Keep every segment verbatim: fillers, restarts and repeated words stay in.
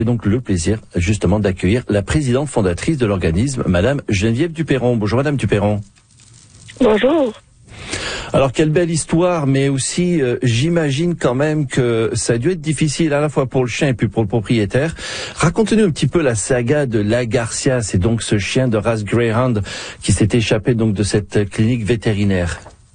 J'ai donc le plaisir justement d'accueillir la présidente fondatrice de l'organisme, Madame Geneviève Duperron. Bonjour Madame Duperron. Bonjour. Alors quelle belle histoire, mais aussi euh, j'imagine quand même que ça a dû être difficile à la fois pour le chien et puis pour le propriétaire. Racontez-nous un petit peu la saga de la Garcia, c'est donc ce chien de race Greyhound qui s'est échappé donc de cette clinique vétérinaire.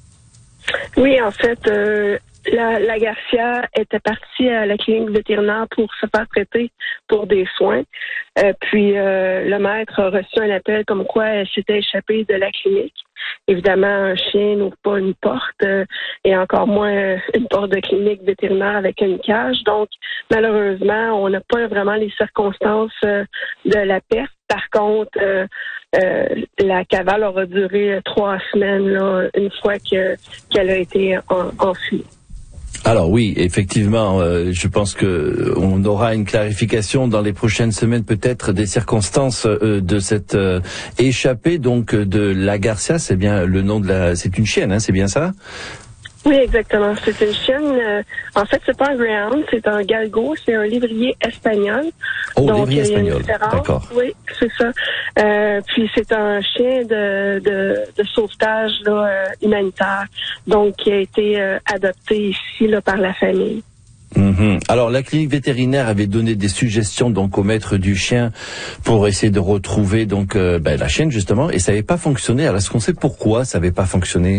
Oui, en fait, euh, la, la Garcia était partie à la clinique vétérinaire pour se faire traiter pour des soins. Euh, puis euh, le maître a reçu un appel comme quoi elle s'était échappée de la clinique. Évidemment, un chien n'ouvre pas une porte euh, et encore moins une porte de clinique vétérinaire avec une cage. Donc, malheureusement, on n'a pas vraiment les circonstances euh, de la perte. Par contre, euh, euh, la cavale aura duré trois semaines là, une fois que qu'elle a été en, enfuie. Alors oui, effectivement, euh, je pense que on aura une clarification dans les prochaines semaines, peut-être des circonstances euh, de cette euh, échappée donc de la Garcia. C'est bien le nom de la, c'est une chienne, hein, c'est bien ça? Oui, exactement. C'est une chienne. Euh, en fait, c'est pas un Greyhound, c'est un Galgo, c'est un lévrier espagnol. Oh, donc, lévrier espagnol. D'accord. Oui, c'est ça. Euh, puis c'est un chien de de, de sauvetage là, euh, humanitaire, donc qui a été euh, adopté ici là par la famille. Mmh. Alors la clinique vétérinaire avait donné des suggestions donc au maître du chien pour essayer de retrouver donc euh, ben, la chienne justement, et ça n'avait pas fonctionné. Alors est-ce qu'on sait pourquoi ça n'avait pas fonctionné?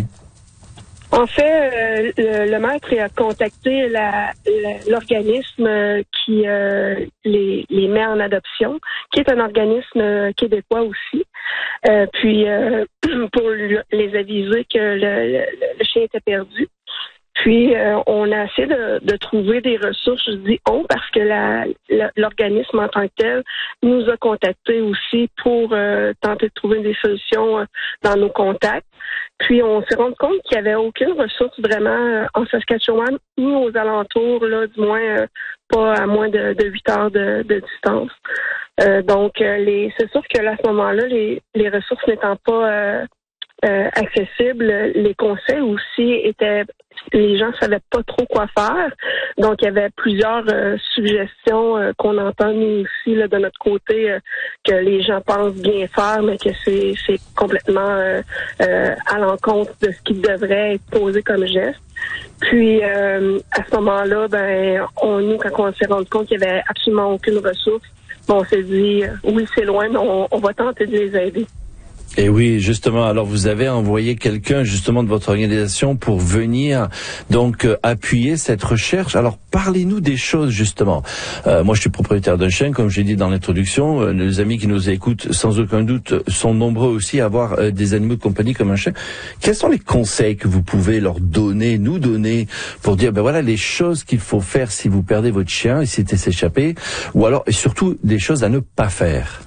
En fait, euh, le, le maître a contacté la, la, l'organisme qui euh, les, les met en adoption, qui est un organisme euh, québécois aussi. Euh, puis, euh, pour les aviser que le, le, le chien était perdu. Puis, euh, on a essayé de, de trouver des ressources. Je dis on parce que la, la, l'organisme en tant que tel nous a contactés aussi pour euh, tenter de trouver des solutions euh, dans nos contacts. Puis, on s'est rendu compte qu'il n'y avait aucune ressource vraiment euh, en Saskatchewan ni aux alentours, là, du moins euh, pas à moins de, de huit heures de, de distance. Euh, donc, euh, les, c'est sûr que là, à ce moment-là, les, les ressources n'étant pas euh, euh, accessibles, les conseils aussi étaient... Les gens savaient pas trop quoi faire. Donc, il y avait plusieurs euh, suggestions euh, qu'on entend nous aussi là, de notre côté euh, que les gens pensent bien faire, mais que c'est, c'est complètement euh, euh, à l'encontre de ce qui devrait être posé comme geste. Puis, euh, à ce moment-là, ben, on, nous, quand on s'est rendu compte qu'il y avait absolument aucune ressource, bon, on s'est dit, euh, oui, c'est loin, mais on, on va tenter de les aider. Et oui, justement, alors vous avez envoyé quelqu'un justement de votre organisation pour venir donc euh, appuyer cette recherche. Alors parlez-nous des choses justement. Euh, moi je suis propriétaire d'un chien, comme j'ai dit dans l'introduction. Euh, les amis qui nous écoutent sans aucun doute sont nombreux aussi à avoir euh, des animaux de compagnie comme un chien. Quels sont les conseils que vous pouvez leur donner, nous donner, pour dire ben voilà les choses qu'il faut faire si vous perdez votre chien et s'il s'échappé, ou alors et surtout des choses à ne pas faire?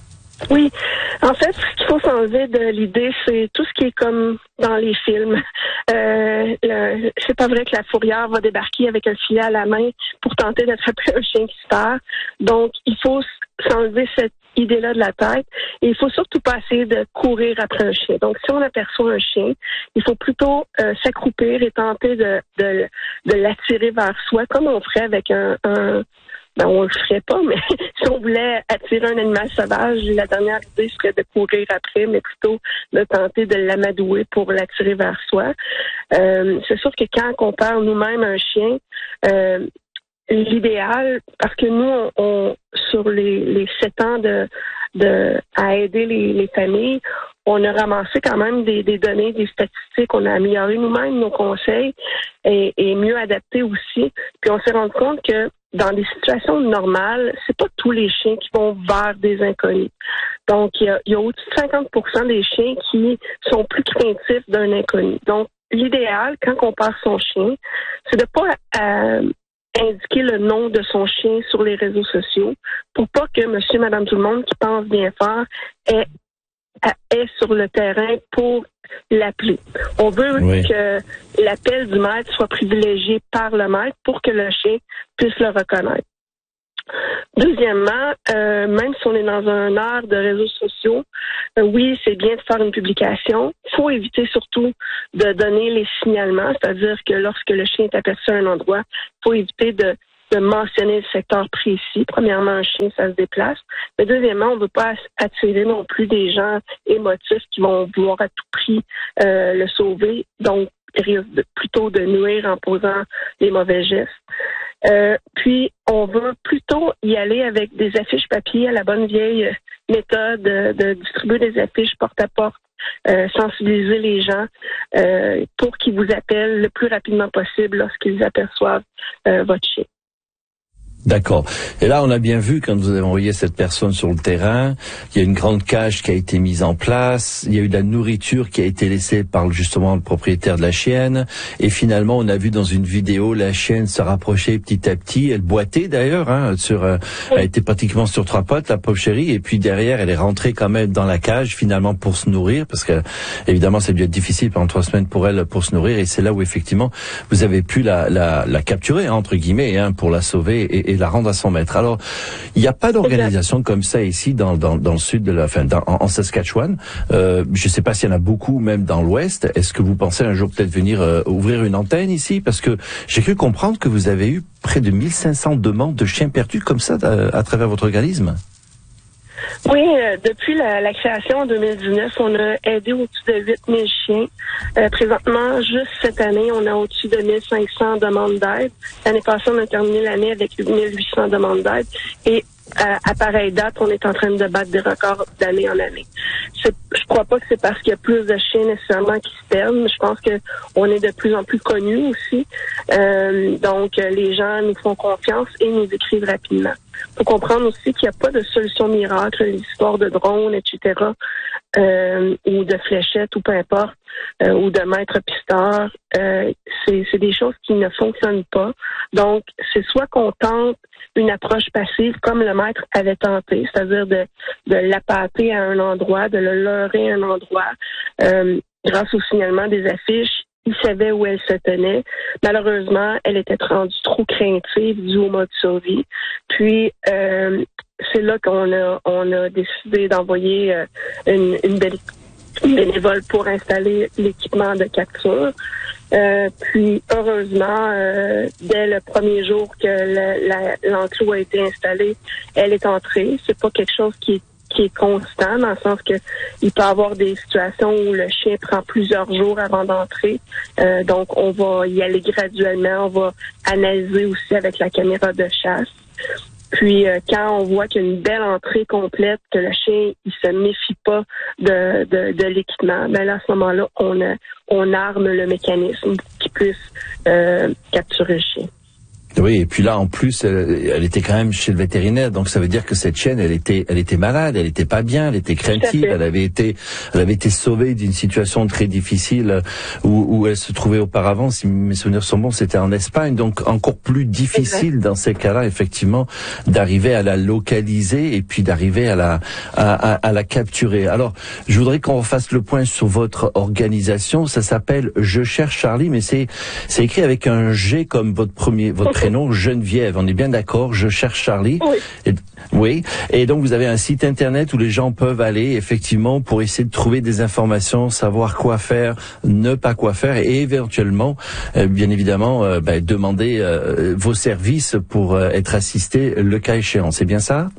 Oui, en fait, ce qu'il faut s'enlever de l'idée, c'est tout ce qui est comme dans les films. Euh, le, c'est pas vrai que la fourrière va débarquer avec un filet à la main pour tenter d'attraper un chien qui se perd. Donc, il faut s'enlever cette idée-là de la tête et il faut surtout pas essayer de courir après un chien. Donc, si on aperçoit un chien, il faut plutôt euh, s'accroupir et tenter de, de, de l'attirer vers soi, comme on ferait avec un... un Ben, on le ferait pas, mais si on voulait attirer un animal sauvage, la dernière idée serait de courir après, mais plutôt de tenter de l'amadouer pour l'attirer vers soi. Euh, c'est sûr que quand on perd nous-mêmes un chien, euh, l'idéal, parce que nous, on, on sur les, les sept ans de, de à aider les, les familles, on a ramassé quand même des, des données, des statistiques, on a amélioré nous-mêmes nos conseils et, et mieux adapté aussi. Puis on s'est rendu compte que dans des situations normales, c'est pas tous les chiens qui vont vers des inconnus. Donc, il y a, il y a au-dessus de cinquante pour cent des chiens qui sont plus craintifs d'un inconnu. Donc, l'idéal, quand on perd son chien, c'est de pas euh, indiquer le nom de son chien sur les réseaux sociaux pour pas que monsieur, madame, tout le monde qui pense bien faire ait, est sur le terrain pour l'appeler. On veut oui. que l'appel du maître soit privilégié par le maître pour que le chien puisse le reconnaître. Deuxièmement, euh, même si on est dans un ère de réseaux sociaux, euh, oui, c'est bien de faire une publication. Il faut éviter surtout de donner les signalements, c'est-à-dire que lorsque le chien est aperçu à un endroit, il faut éviter de de mentionner le secteur précis. Premièrement, un chien, ça se déplace. Mais deuxièmement, on ne veut pas attirer non plus des gens émotifs qui vont vouloir à tout prix euh, le sauver. Donc, risque de, plutôt de nuire en posant les mauvais gestes. Euh, puis, on veut plutôt y aller avec des affiches papier à la bonne vieille méthode de, de distribuer des affiches porte-à-porte, euh, sensibiliser les gens euh, pour qu'ils vous appellent le plus rapidement possible lorsqu'ils aperçoivent euh, votre chien. D'accord. Et là, on a bien vu, quand vous avez envoyé cette personne sur le terrain, il y a une grande cage qui a été mise en place, il y a eu de la nourriture qui a été laissée par justement le propriétaire de la chienne, et finalement, on a vu dans une vidéo la chienne se rapprocher petit à petit, elle boitait d'ailleurs, hein, sur, euh, elle était pratiquement sur trois pattes, la pauvre chérie, et puis derrière, elle est rentrée quand même dans la cage, finalement, pour se nourrir, parce que, évidemment, ça a dû être difficile pendant trois semaines pour elle, pour se nourrir, et c'est là où, effectivement, vous avez pu la, la, la capturer, entre guillemets, hein, pour la sauver, et, et la rendre à son maître. Alors, il n'y a pas d'organisation comme ça ici dans, dans, dans le sud de la, enfin, dans, en, en Saskatchewan. Euh, je ne sais pas s'il y en a beaucoup, même dans l'Ouest. Est-ce que vous pensez un jour peut-être venir euh, ouvrir une antenne ici? Parce que j'ai cru comprendre que vous avez eu près de mille cinq cents demandes de chiens perdus comme ça à, à travers votre organisme. Oui, euh, depuis la, la création en deux mille dix-neuf, on a aidé au-dessus de huit mille chiens. Euh, présentement, juste cette année, on a au-dessus de mille cinq cents demandes d'aide. L'année passée, on a terminé l'année avec mille huit cents demandes d'aide. Et à, à pareille date, on est en train de battre des records d'année en année. C'est, je crois pas que c'est parce qu'il y a plus de chiens nécessairement qui se perdent, mais je pense que on est de plus en plus connus aussi. Euh, donc, les gens nous font confiance et nous écrivent rapidement. Il faut comprendre aussi qu'il n'y a pas de solution miracle, l'histoire de drones, et cetera, euh, ou de fléchettes, ou peu importe, euh, ou de maître pisteur. Euh, c'est, c'est des choses qui ne fonctionnent pas. Donc, c'est soit qu'on tente une approche passive comme le maître avait tenté, c'est-à-dire de, de l'appâter à un endroit, de le leurrer à un endroit, euh, grâce au signalement des affiches. Il savait où elle se tenait. Malheureusement, elle était rendue trop craintive dû au mode survie. Puis, euh, c'est là qu'on a, on a décidé d'envoyer euh, une, une, belle, une bénévole pour installer l'équipement de capture. Euh, puis, heureusement, euh, dès le premier jour que le, la, l'enclos a été installé, elle est entrée. C'est pas quelque chose qui est qui est constant, dans le sens que il peut y avoir des situations où le chien prend plusieurs jours avant d'entrer. Euh, donc, on va y aller graduellement. On va analyser aussi avec la caméra de chasse. Puis, euh, quand on voit qu'il y a une belle entrée complète, que le chien il se méfie pas de, de, de l'équipement, ben là, à ce moment-là, on, a, on arme le mécanisme qui puisse euh, capturer le chien. Oui, et puis là, en plus, elle, elle était quand même chez le vétérinaire, donc ça veut dire que cette chienne, elle était, elle était malade, elle était pas bien, elle était craintive, elle avait été, elle avait été sauvée d'une situation très difficile où, où elle se trouvait auparavant. Si mes souvenirs sont bons, c'était en Espagne, donc encore plus difficile dans ces cas-là, effectivement, d'arriver à la localiser et puis d'arriver à la, à, à, à la capturer. Alors, je voudrais qu'on fasse le point sur votre organisation. Ça s'appelle Je cherche Charlie, mais c'est, c'est écrit avec un G comme votre premier, votre prénom Geneviève, on est bien d'accord, Je cherche Charlie. Oui. Et, oui. Et donc vous avez un site internet où les gens peuvent aller effectivement pour essayer de trouver des informations, savoir quoi faire, ne pas quoi faire et éventuellement, euh, bien évidemment, euh, ben, demander euh, vos services pour euh, être assisté le cas échéant. C'est bien ça?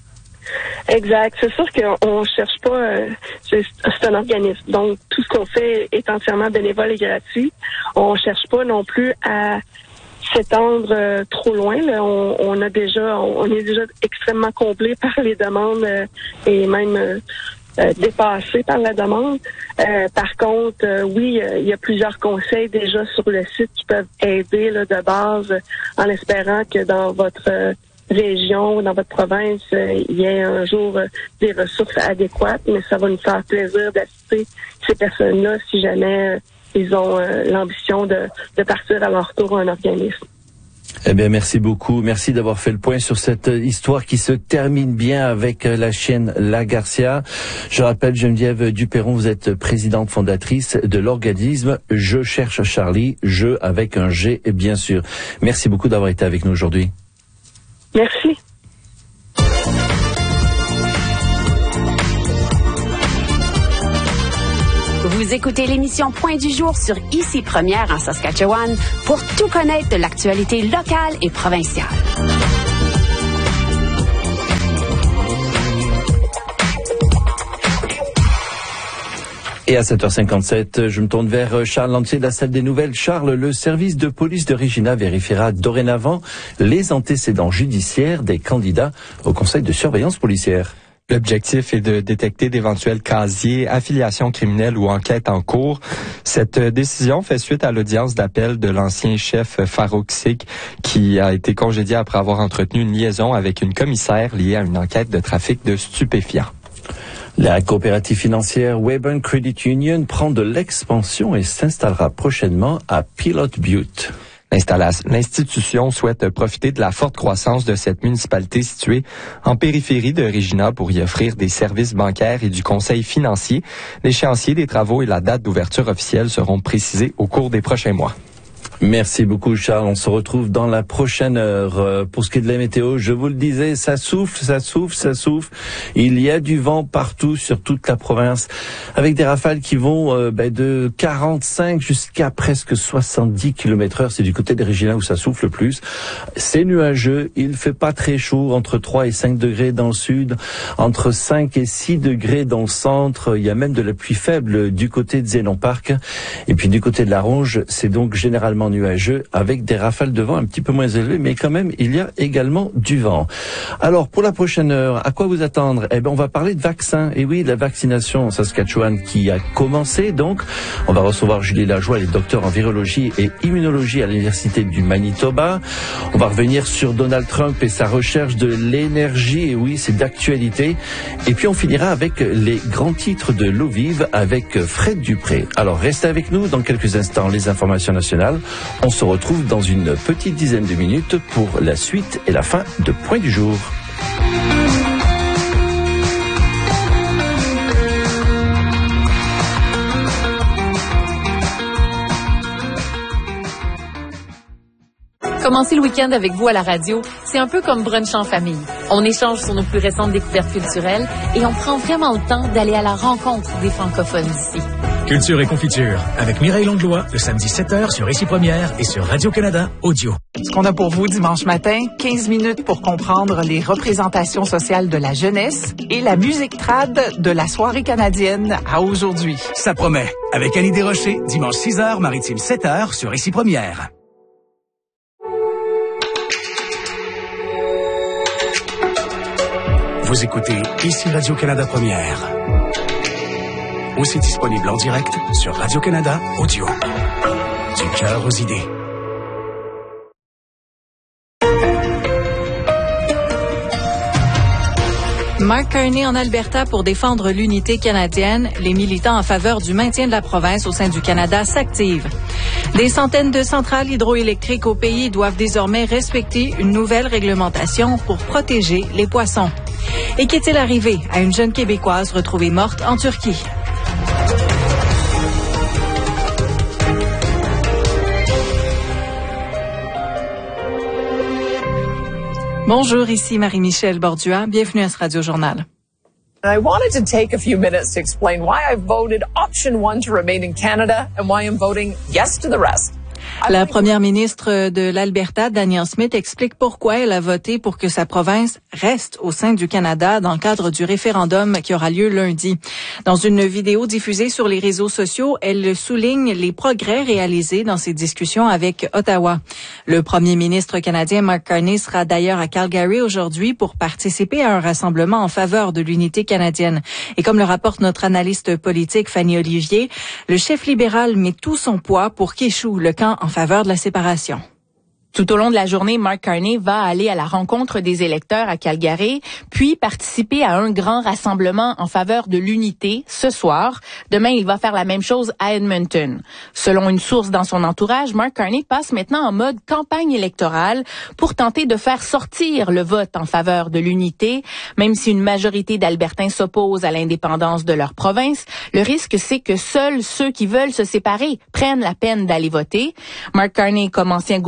Exact. C'est sûr qu'on ne cherche pas, euh, c'est, c'est un organisme. Donc, tout ce qu'on fait est entièrement bénévole et gratuit. On ne cherche pas non plus à s'étendre euh, trop loin. Là. On, on a déjà, on, on est déjà extrêmement comblé par les demandes euh, et même euh, euh, dépassé par la demande. Euh, par contre, euh, oui, il y a plusieurs conseils déjà sur le site qui peuvent aider là, de base, en espérant que dans votre euh, région ou dans votre province, euh, il y ait un jour euh, des ressources adéquates. Mais ça va nous faire plaisir d'assister ces personnes-là si jamais euh, ils ont euh, l'ambition de, de partir à leur tour à un organisme. Eh bien, merci beaucoup. Merci d'avoir fait le point sur cette histoire qui se termine bien avec la chienne La Garcia. Je rappelle, Geneviève Duperron, vous êtes présidente fondatrice de l'organisme Je cherche Charlie, je avec un G, bien sûr. Merci beaucoup d'avoir été avec nous aujourd'hui. Merci. Vous Vous écoutez l'émission Point du jour sur Ici Première en Saskatchewan pour tout connaître de l'actualité locale et provinciale. Et à sept heures cinquante-sept, je me tourne vers Charles Lantier de la salle des nouvelles. Charles, le service de police de Regina vérifiera dorénavant les antécédents judiciaires des candidats au conseil de surveillance policière. L'objectif est de détecter d'éventuels casiers, affiliations criminelles ou enquêtes en cours. Cette décision fait suite à l'audience d'appel de l'ancien chef Farouk Sikh qui a été congédié après avoir entretenu une liaison avec une commissaire liée à une enquête de trafic de stupéfiants. La coopérative financière Weyburn Credit Union prend de l'expansion et s'installera prochainement à Pilot Butte. L'institution souhaite profiter de la forte croissance de cette municipalité située en périphérie de Regina pour y offrir des services bancaires et du conseil financier. L'échéancier des travaux et la date d'ouverture officielle seront précisés au cours des prochains mois. Merci beaucoup Charles, on se retrouve dans la prochaine heure. Pour ce qui est de la météo, je vous le disais, ça souffle, ça souffle, ça souffle. Il y a du vent partout sur toute la province, avec des rafales qui vont euh, ben, de quarante-cinq jusqu'à presque soixante-dix kilomètres heure. C'est du côté de Regina où ça souffle le plus. C'est nuageux, il fait pas très chaud, entre trois et cinq degrés dans le sud, entre cinq et six degrés dans le centre. Il y a même de la pluie faible du côté de Zénon Park. Et puis du côté de la Ronge, c'est donc généralement nuageux avec des rafales de vent un petit peu moins élevées, mais quand même il y a également du vent. Alors pour la prochaine heure, à quoi vous attendre? Eh ben on va parler de vaccins. Et oui, la vaccination en Saskatchewan qui a commencé. Donc on va recevoir Julie Lajoie, elle est docteur en virologie et immunologie à l'université du Manitoba. On va revenir sur Donald Trump et sa recherche de l'énergie. Et oui, c'est d'actualité. Et puis on finira avec les grands titres de l'eau vive avec Fred Dupré. Alors restez avec nous dans quelques instants, les informations nationales. On se retrouve dans une petite dizaine de minutes pour la suite et la fin de Point du jour. Commencer le week-end avec vous à la radio, c'est un peu comme brunch en famille. On échange sur nos plus récentes découvertes culturelles et on prend vraiment le temps d'aller à la rencontre des francophones d'ici. Culture et confiture, avec Mireille Langlois, le samedi sept heures sur Ici Première et sur Radio-Canada Audio. Ce qu'on a pour vous dimanche matin, quinze minutes pour comprendre les représentations sociales de la jeunesse et la musique trad de la soirée canadienne à aujourd'hui. Ça promet, avec Annie Desrochers, dimanche six heures, maritime sept heures sur Ici Première. Vous écoutez Ici Radio-Canada Première. Aussi disponible en direct sur Radio-Canada Audio. Du cœur aux idées. Mark Carney en Alberta pour défendre l'unité canadienne. Les militants en faveur du maintien de la province au sein du Canada s'activent. Des centaines de centrales hydroélectriques au pays doivent désormais respecter une nouvelle réglementation pour protéger les poissons. Et qu'est-il arrivé à une jeune Québécoise retrouvée morte en Turquie? Bonjour, ici Marie-Michel Bordua. Bienvenue à ce Radio Journal. I wanted to take a few minutes to explain why I voted option one to remain in Canada and why I'm voting yes to the rest. La première ministre de l'Alberta, Danielle Smith, explique pourquoi elle a voté pour que sa province reste au sein du Canada dans le cadre du référendum qui aura lieu lundi. Dans une vidéo diffusée sur les réseaux sociaux, elle souligne les progrès réalisés dans ses discussions avec Ottawa. Le premier ministre canadien Mark Carney sera d'ailleurs à Calgary aujourd'hui pour participer à un rassemblement en faveur de l'unité canadienne. Et comme le rapporte notre analyste politique Fanny Olivier, le chef libéral met tout son poids pour qu'échoue le camp en faveur de la séparation. Tout au long de la journée, Mark Carney va aller à la rencontre des électeurs à Calgary, puis participer à un grand rassemblement en faveur de l'unité ce soir. Demain, il va faire la même chose à Edmonton. Selon une source dans son entourage, Mark Carney passe maintenant en mode campagne électorale pour tenter de faire sortir le vote en faveur de l'unité. Même si une majorité d'Albertains s'opposent à l'indépendance de leur province, le risque, c'est que seuls ceux qui veulent se séparer prennent la peine d'aller voter. Mark Carney, comme ancien gouverneur de la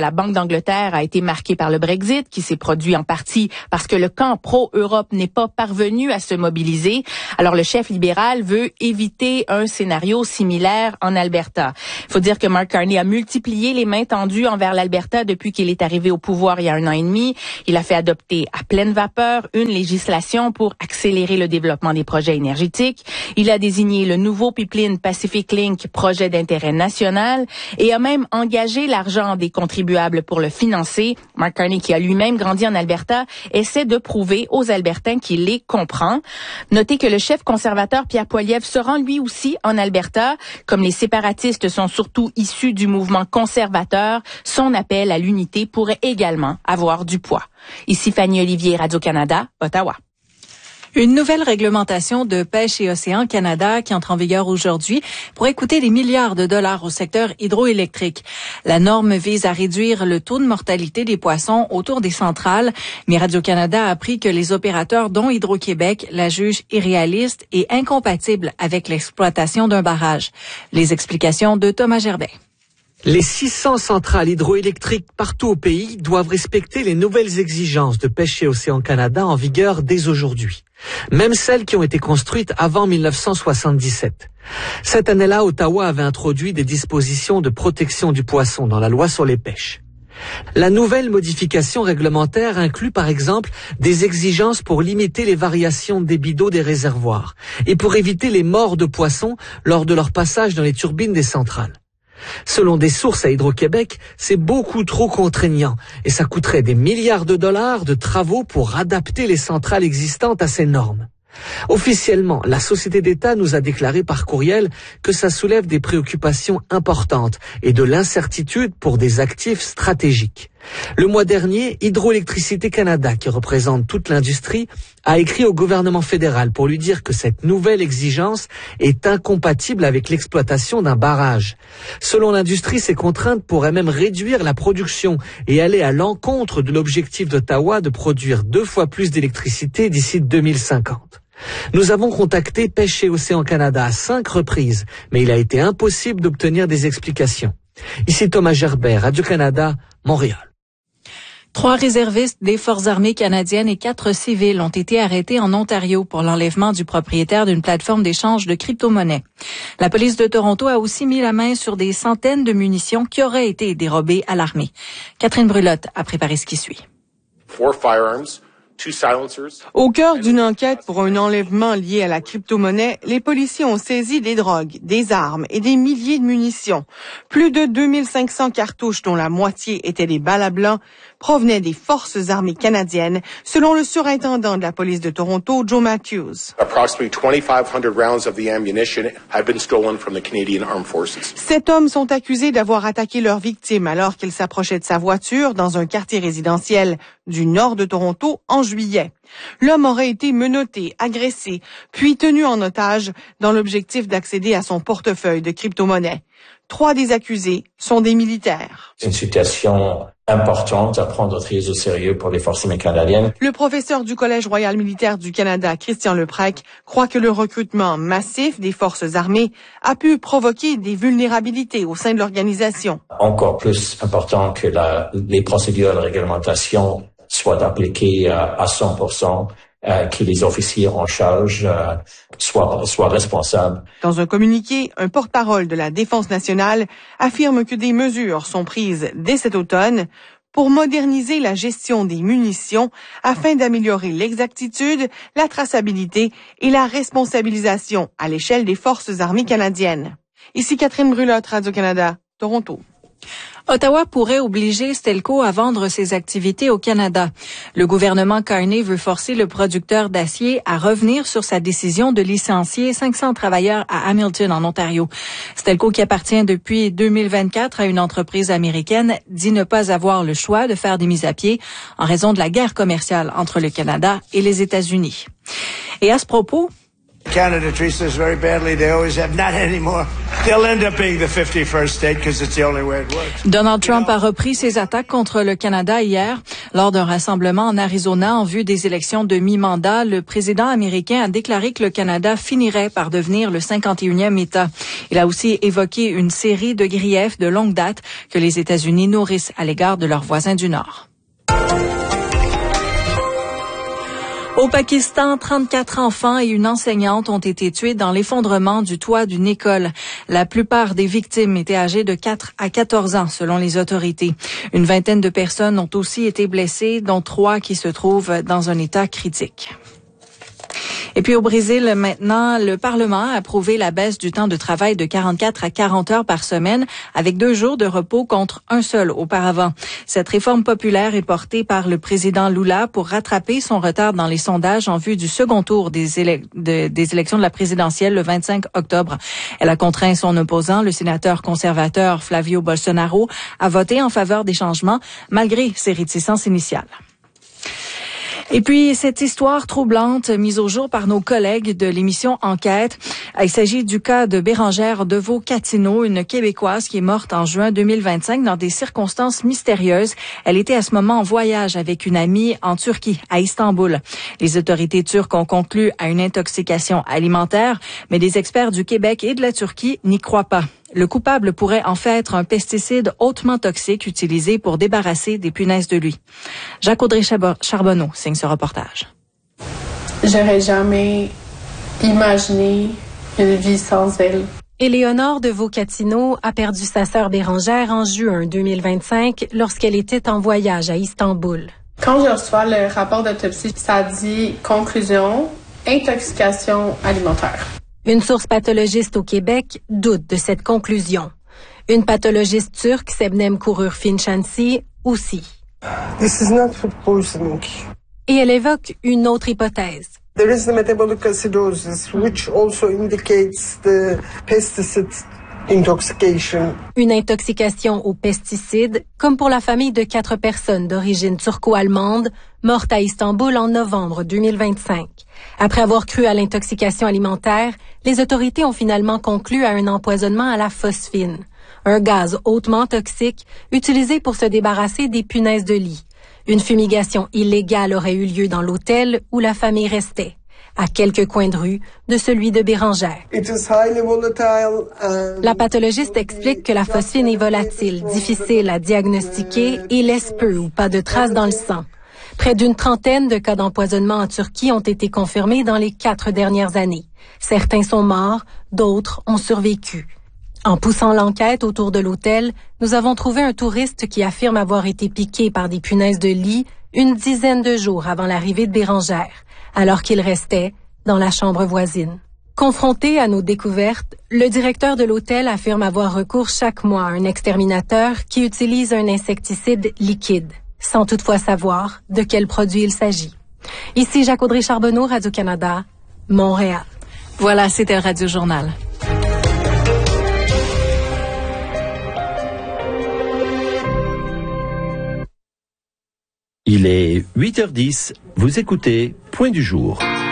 la Banque d'Angleterre a été marqué par le Brexit, qui s'est produit en partie parce que le camp pro-Europe n'est pas parvenu à se mobiliser. Alors, le chef libéral veut éviter un scénario similaire en Alberta. Il faut dire que Mark Carney a multiplié les mains tendues envers l'Alberta depuis qu'il est arrivé au pouvoir il y a un an et demi. Il a fait adopter à pleine vapeur une législation pour accélérer le développement des projets énergétiques. Il a désigné le nouveau pipeline Pacific Link, projet d'intérêt national, et a même engagé l'argent des contribuables pour le financer. Mark Carney, qui a lui-même grandi en Alberta, essaie de prouver aux Albertains qu'il les comprend. Notez que le chef conservateur Pierre Poilievre se rend lui aussi en Alberta. Comme les séparatistes sont surtout issus du mouvement conservateur, son appel à l'unité pourrait également avoir du poids. Ici Fanny Olivier, Radio-Canada, Ottawa. Une nouvelle réglementation de pêche et océan Canada qui entre en vigueur aujourd'hui pourrait coûter des milliards de dollars au secteur hydroélectrique. La norme vise à réduire le taux de mortalité des poissons autour des centrales, mais Radio-Canada a appris que les opérateurs, dont Hydro-Québec, la jugent irréaliste et incompatible avec l'exploitation d'un barrage. Les explications de Thomas Gerbet. Les six cents centrales hydroélectriques partout au pays doivent respecter les nouvelles exigences de pêche et océan Canada en vigueur dès aujourd'hui. Même celles qui ont été construites avant mille neuf cent soixante-dix-sept. Cette année-là, Ottawa avait introduit des dispositions de protection du poisson dans la loi sur les pêches. La nouvelle modification réglementaire inclut par exemple des exigences pour limiter les variations de débit d'eau des réservoirs et pour éviter les morts de poissons lors de leur passage dans les turbines des centrales. Selon des sources à Hydro-Québec, c'est beaucoup trop contraignant et ça coûterait des milliards de dollars de travaux pour adapter les centrales existantes à ces normes. Officiellement, la Société d'État nous a déclaré par courriel que ça soulève des préoccupations importantes et de l'incertitude pour des actifs stratégiques. Le mois dernier, Hydroélectricité Canada, qui représente toute l'industrie, a écrit au gouvernement fédéral pour lui dire que cette nouvelle exigence est incompatible avec l'exploitation d'un barrage. Selon l'industrie, ces contraintes pourraient même réduire la production et aller à l'encontre de l'objectif d'Ottawa de produire deux fois plus d'électricité d'ici deux mille cinquante. Nous avons contacté Pêche et Océan Canada à cinq reprises, mais il a été impossible d'obtenir des explications. Ici Thomas Gerbet, Radio-Canada, Montréal. Trois réservistes des Forces armées canadiennes et quatre civils ont été arrêtés en Ontario pour l'enlèvement du propriétaire d'une plateforme d'échange de crypto-monnaies. La police de Toronto a aussi mis la main sur des centaines de munitions qui auraient été dérobées à l'armée. Catherine Brulotte a préparé ce qui suit. Four firearms. Au cœur d'une enquête pour un enlèvement lié à la crypto-monnaie, les policiers ont saisi des drogues, des armes et des milliers de munitions. Plus de deux mille cinq cents cartouches, dont la moitié étaient des balles à blanc, provenaient des Forces armées canadiennes, selon le surintendant de la police de Toronto, Joe Matthews. Approximately twenty-five hundred rounds of the ammunition had been stolen from the Canadian Armed Forces. Sept hommes sont accusés d'avoir attaqué leur victime alors qu'ils s'approchaient de sa voiture dans un quartier résidentiel du nord de Toronto en juillet. L'homme aurait été menotté, agressé, puis tenu en otage dans l'objectif d'accéder à son portefeuille de crypto-monnaies. Trois des accusés sont des militaires. C'est une situation importante à prendre très au sérieux pour les forces armées canadiennes. Le professeur du Collège royal militaire du Canada, Christian Leprec, croit que le recrutement massif des forces armées a pu provoquer des vulnérabilités au sein de l'organisation. Encore plus important que la, les procédures de réglementation soient appliquées à, à cent pour cent, euh, que les officiers en charge euh, soient, soient responsables. Dans un communiqué, un porte-parole de la Défense nationale affirme que des mesures sont prises dès cet automne pour moderniser la gestion des munitions afin d'améliorer l'exactitude, la traçabilité et la responsabilisation à l'échelle des Forces armées canadiennes. Ici Catherine Brulotte, Radio-Canada, Toronto. Ottawa pourrait obliger Stelco à vendre ses activités au Canada. Le gouvernement Carney veut forcer le producteur d'acier à revenir sur sa décision de licencier cinq cents travailleurs à Hamilton, en Ontario. Stelco, qui appartient depuis deux mille vingt-quatre à une entreprise américaine, dit ne pas avoir le choix de faire des mises à pied en raison de la guerre commerciale entre le Canada et les États-Unis. Et à ce propos, Canada treats us very badly. They always have, not anymore. Donald Trump a repris ses attaques contre le Canada hier. Lors d'un rassemblement en Arizona en vue des élections de mi-mandat, le président américain a déclaré que le Canada finirait par devenir le cinquante et unième État. Il a aussi évoqué une série de griefs de longue date que les États-Unis nourrissent à l'égard de leurs voisins du Nord. Au Pakistan, trente-quatre enfants et une enseignante ont été tués dans l'effondrement du toit d'une école. La plupart des victimes étaient âgées de quatre à quatorze ans, selon les autorités. Une vingtaine de personnes ont aussi été blessées, dont trois qui se trouvent dans un état critique. Et puis au Brésil, maintenant, le Parlement a approuvé la baisse du temps de travail de quarante-quatre à quarante heures par semaine, avec deux jours de repos contre un seul auparavant. Cette réforme populaire est portée par le président Lula pour rattraper son retard dans les sondages en vue du second tour des, élec- de, des élections de la présidentielle le vingt-cinq octobre. Elle a contraint son opposant, le sénateur conservateur Flavio Bolsonaro, à voter en faveur des changements, malgré ses réticences initiales. Et puis, cette histoire troublante mise au jour par nos collègues de l'émission Enquête. Il s'agit du cas de Bérangère Deveau-Catino, une Québécoise qui est morte en juin deux mille vingt-cinq dans des circonstances mystérieuses. Elle était à ce moment en voyage avec une amie en Turquie, à Istanbul. Les autorités turques ont conclu à une intoxication alimentaire, mais des experts du Québec et de la Turquie n'y croient pas. Le coupable pourrait en fait être un pesticide hautement toxique utilisé pour débarrasser des punaises de lit. Jacques-Audrey Charbonneau signe ce reportage. J'aurais jamais imaginé une vie sans elle. Éléonore Deveau-Catino a perdu sa sœur Bérangère en juin deux mille vingt-cinq lorsqu'elle était en voyage à Istanbul. Quand je reçois le rapport d'autopsie, ça dit conclusion, intoxication alimentaire. Une source pathologiste au Québec doute de cette conclusion. Une pathologiste turque, Sebnem Kurur Finchansi, aussi. This is not food poisoning. Et elle évoque une autre hypothèse. There is the metabolic acidosis, which also indicates the pesticide intoxication. Une intoxication aux pesticides, comme pour la famille de quatre personnes d'origine turco-allemande, morte à Istanbul en novembre deux mille vingt-cinq. Après avoir cru à l'intoxication alimentaire, les autorités ont finalement conclu à un empoisonnement à la phosphine, un gaz hautement toxique utilisé pour se débarrasser des punaises de lit. Une fumigation illégale aurait eu lieu dans l'hôtel où la famille restait, à quelques coins de rue de celui de Bérangère. It is highly volatile, um, La pathologiste explique que la phosphine est volatile, difficile à diagnostiquer et laisse peu ou pas de traces dans le sang. Près d'une trentaine de cas d'empoisonnement en Turquie ont été confirmés dans les quatre dernières années. Certains sont morts, d'autres ont survécu. En poussant l'enquête autour de l'hôtel, nous avons trouvé un touriste qui affirme avoir été piqué par des punaises de lit une dizaine de jours avant l'arrivée de Bérangère, alors qu'il restait dans la chambre voisine. Confronté à nos découvertes, le directeur de l'hôtel affirme avoir recours chaque mois à un exterminateur qui utilise un insecticide liquide, sans toutefois savoir de quel produit il s'agit. Ici Jacques-Audrey Charbonneau, Radio-Canada, Montréal. Voilà, c'était le Radio Journal. Il est huit heures dix, vous écoutez Point du jour.